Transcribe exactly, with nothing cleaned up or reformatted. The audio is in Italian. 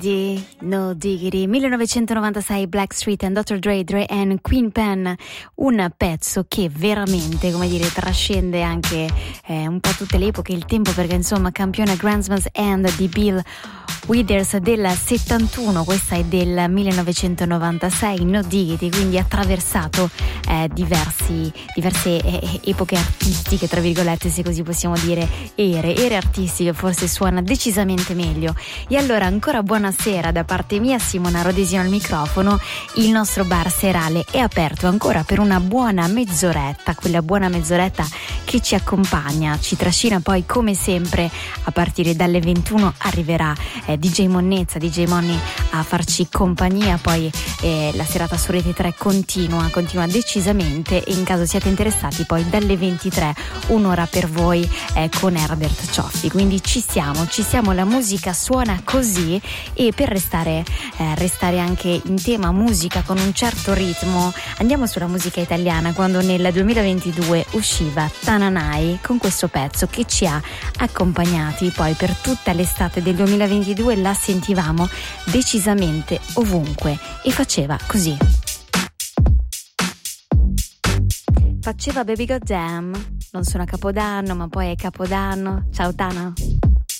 Di No Diggity, millenovecentonovantasei, Blackstreet and doctor Dre, Dre and Queen Pen, un pezzo che veramente, come dire, trascende anche eh, un po' tutte le epoche, il tempo, perché insomma campione Grandma's End di Bill Withers del settantuno, questa è del millenovecentonovantasei, No Diggity, quindi ha attraversato eh, diversi, diverse eh, epoche artistiche, tra virgolette, se così possiamo dire, ere, ere artistiche, forse suona decisamente meglio. E allora ancora buonasera da parte mia, Simona Rodesino al microfono. Il nostro bar serale è aperto ancora per una buona mezz'oretta, quella buona mezz'oretta che ci accompagna, ci trascina poi come sempre a partire dalle ventuno arriverà eh, D J Monnezza, D J Monni a farci compagnia, poi eh, la serata su Rete tre continua, continua decisamente, e in caso siate interessati poi dalle ventitré un'ora per voi eh, con Herbert Cioffi, quindi ci siamo, ci siamo, la musica suona così. E per restare, eh, restare anche in tema musica con un certo ritmo, andiamo sulla musica italiana, quando nel duemilaventidue usciva Tananai con questo pezzo che ci ha accompagnati poi per tutta l'estate del duemilaventidue, la sentivamo decisamente ovunque e faceva così. Faceva Baby Goddamn, non sono a Capodanno ma poi è Capodanno. Ciao Tana.